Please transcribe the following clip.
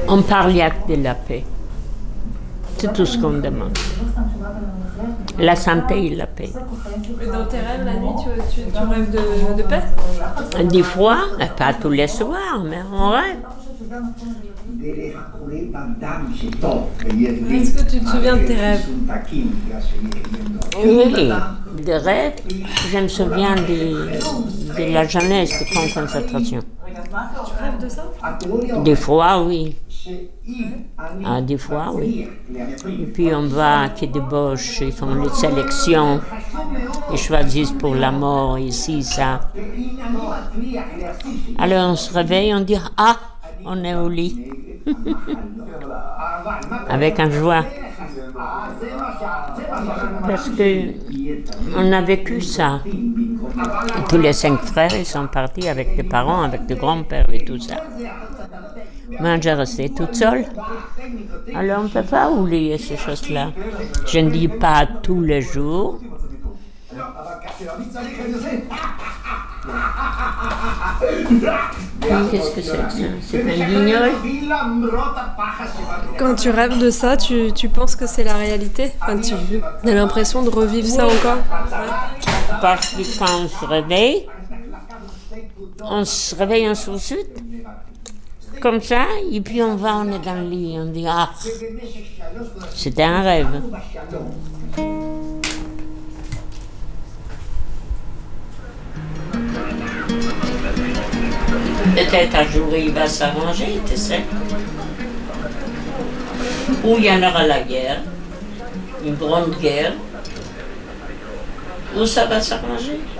On parle de la paix. C'est tout ce qu'on demande. La santé et la paix. Et dans tes rêves, la nuit, tu rêves de paix? Des fois, pas tous les soirs, mais on rêve. Est-ce que tu te souviens de tes rêves? Oui, des rêves. Je me souviens de la jeunesse de camp de concentration. Tu rêves de ça? Des fois, oui. Ah, des fois, oui. Et puis on va à Quai des Boches, ils font les sélections, ils choisissent pour la mort, ici, ça. Alors on se réveille, on dit « Ah, on est au lit !» Avec un joie. Parce qu'on a vécu ça. Et tous les 5 frères, ils sont partis avec des parents, avec des grands-pères et tout ça. Moi, j'ai resté toute seule. Alors, on ne peut pas oublier ces choses-là. Je ne dis pas tous les jours. Qu'est-ce que c'est que ça? C'est un guignol? Quand tu rêves de ça, tu penses que c'est la réalité? Enfin, tu as l'impression de revivre ça encore? Parce que quand on se réveille en sous-suite, comme ça, et puis on est dans le lit, on dit « Ah, c'était un rêve ». Peut-être un jour il va s'arranger, tu sais. Ou il y en aura la guerre, une grande guerre, ou ça va s'arranger.